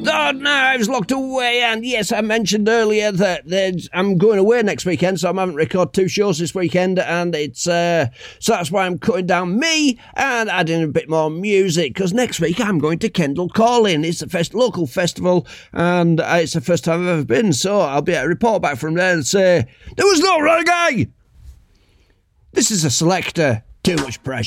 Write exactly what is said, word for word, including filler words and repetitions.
Oh, no, I was locked away, and yes, I mentioned earlier that there's, I'm going away next weekend, so I haven't recorded two shows this weekend, and it's uh, so that's why I'm cutting down me and adding a bit more music, because next week I'm going to Kendal Calling. It's a fest, local festival, and uh, it's the first time I've ever been, so I'll be able to report back from there and say, there was no reggae! This is a selector. Too much pressure.